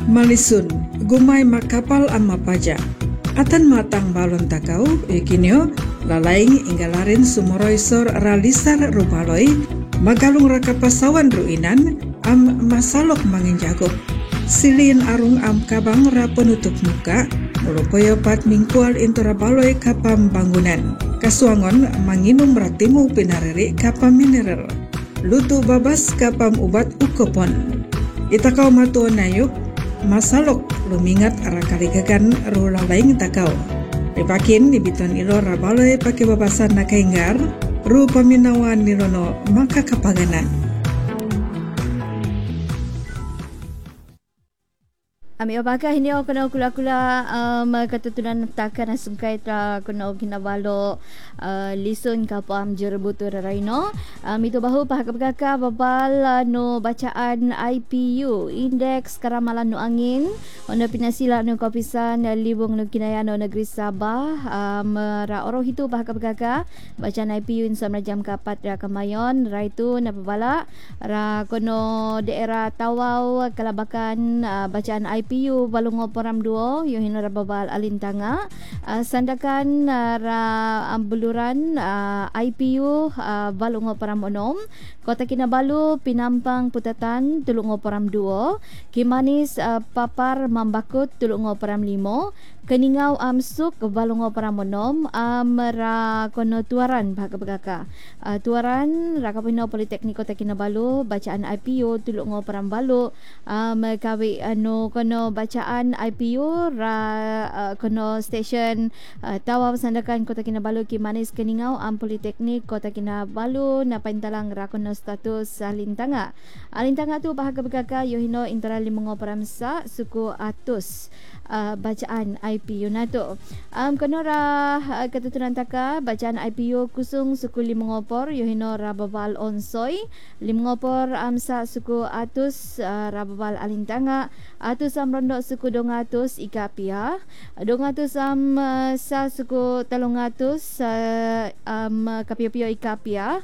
Malisun, gumay makapal ang mapaja. Atan matang balon takau, ikinyo, lalaing inggalarin sumoroysor ralisar rupaloy, magalung rakapasawan ruinan, am masalok manginjagop. Silin arung am kabang ra penutup muka, mulukoyo pat mingkual intora baloy kapam bangunan. Kasuangon manginum ratimu pinariri kapam mineral. Lutu babas kapam ubat ukopon. Itakau matuon nayuk, masalok lumingat arakaligagan rula laing takau. Ripakin nibiton ilo rabaloy pake babasan nakaingar, ru paminawan nilono maka kapaganan. Ami apakah ini kena kula-kula ketutunan takkan sungkai tra kena kinabalo lisun kapam jerebutu raino itu bahu pahak berkaka babal no bacaan IPU indeks karamalan no angin ono pinasila no kopisan libung no kinaya no negeri Sabah ra oro hitu pahak berkaka bacaan IPU insan jam kapat ra kamayon ra itu napabala ra kono daerah Tawau Kalabakan bacaan IPU balungo poram duo yohino rababal alintanga sandakan ra ambuluran IPU balungo poram onom Kota Kinabalu Pinampang Putatan tulungo poram duo Kimanis Papar Mambakut tulungo poram limo Keningau Amsuk balungo poram onom ra kono tuaran bahaka tuaran rakapino Politeknik Kota Kinabalu bacaan IPU tulungo poram balu kawi anu kono bacaan IPU ra kono stesen Tawau sandakan Kota Kinabalu Kimanis Keningau Politeknik Kota Kinabalu napaintalang ra kono status alintanga tu bahaka berkaka yohino intara limongo paramsa suku atus bacaan IPU nato kono ra ketutunan taka bacaan IPU kusung suku limongopor yohino rababal onsoy limongopor amsa suku atus rababal alintanga atus rondo suku dongatus ikapia dongatus sa suku talungatus kapio-pio ikapia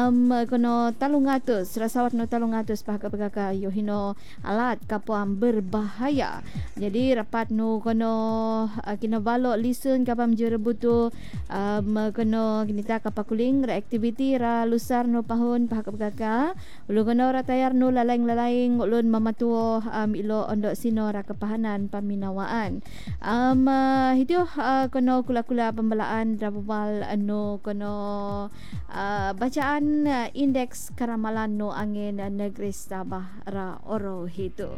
kono talungatus rasawat no talungatus bahaka yohino alat kapuam berbahaya jadi rapat no kono kinabalo lisun kapam jerebutu kono kinita kapakuling ra aktiviti ra lusar no pahun bahaka ulu kono ra tayar no lalaing ulun mamatuo ilo ondo sino ra kepahanan paminawaan hitu kono kula-kula pembelaan rababal anu kono bacaan indeks karamalan no angin negeri Sabah ra oro hitu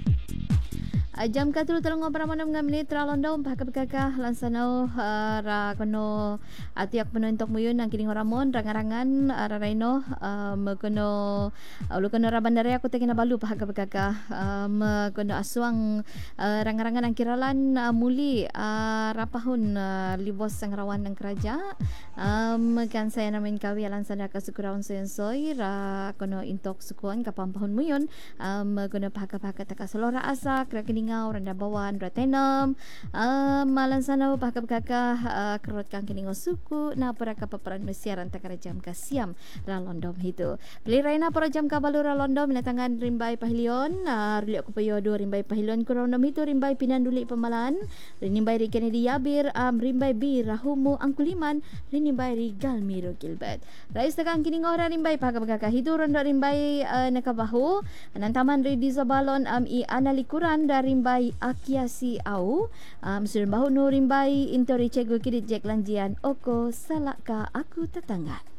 jam katulu telung ngoperaman ng menit ralondom pakapagkaka lansanau ra kono atiak penontok muyun ang kining oramon rangarangan raraino kono ulo kono ra bandara Kota Kinabalu pakapagkaka kono aswang rangarangan ang kiralan muli rapahun libos sang rawan ng keraja kan saya namin kawi lansana kasukuraon soy ra kono intok sukuan kapampahon muyun kono pakapagka takasalora asa krakining randa bawan ratenam malan sana pakap-kaka kerot kang kiningo suku na para kapaparan mesiaran takara jam kasiam ralondom hitu beli raina para jam kabalu ralondom natangan rimbay pahilion rili aku payodo rimbay pahilion kurondom hitu rimbay pinanduli pemalan rimbay ri Kennedy Yabir rimbay bi rahumu angkuliman rimbay ri Galmiro Gilbert rais takang kiningo rimbay pakap-kaka hitu rondo rimbay nakabahu nantaman ri di Zabalon i analikuran dari rimbay akiasi au surbahu no rimbay intori cegu kidit jek lanjian oko salaka aku tatangan